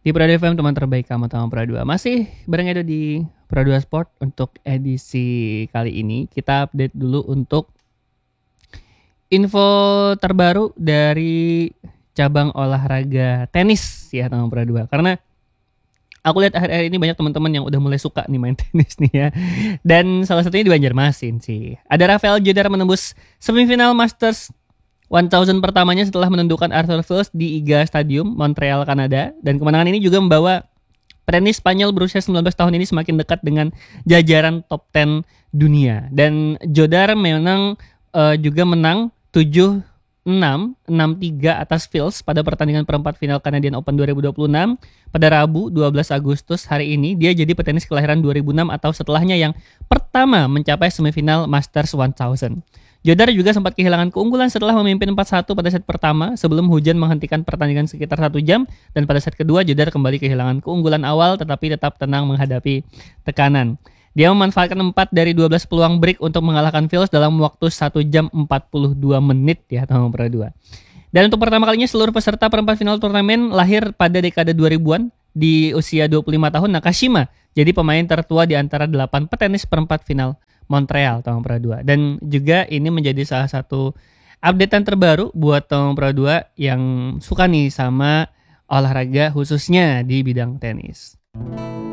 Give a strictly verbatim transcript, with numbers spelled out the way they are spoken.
Di Pradu F M, teman terbaik kamu Tama Pradua. Masih bareng Edo di Pradua Sport. Untuk edisi kali ini kita update dulu untuk info terbaru dari cabang olahraga tenis ya Tama Pradua. Karena aku lihat akhir-akhir ini banyak teman-teman yang udah mulai suka nih main tenis nih ya. Dan salah satunya di Banjarmasin sih. Ada Rafael Jodar menembus semifinal Masters seribu pertamanya setelah menundukkan Arthur Fils di Iga Stadium, Montreal, Kanada. Dan kemenangan ini juga membawa petenis Spanyol berusia sembilan belas tahun ini semakin dekat dengan jajaran top sepuluh dunia. Dan Jodar memang uh, juga menang tujuh enam, enam tiga atas Fils pada pertandingan perempat final Canadian Open dua ribu dua puluh enam pada Rabu dua belas Agustus hari ini. Dia jadi petenis kelahiran dua ribu enam atau setelahnya yang pertama mencapai semifinal Masters seribu. Jodar juga sempat kehilangan keunggulan setelah memimpin empat satu pada set pertama sebelum hujan menghentikan pertandingan sekitar satu jam, dan pada set kedua Jodar kembali kehilangan keunggulan awal tetapi tetap tenang menghadapi tekanan. Dia memanfaatkan empat dari dua belas peluang break untuk mengalahkan Fils dalam waktu satu jam empat puluh dua menit ya Tama Pradua. Dan untuk pertama kalinya seluruh peserta perempat final turnamen lahir pada dekade dua ribuan di usia dua puluh lima tahun. Nakashima jadi pemain tertua di antara delapan petenis perempat final Montreal Tama Pradua. Dan juga ini menjadi salah satu updatean terbaru buat Tama Pradua yang suka nih sama olahraga khususnya di bidang tenis.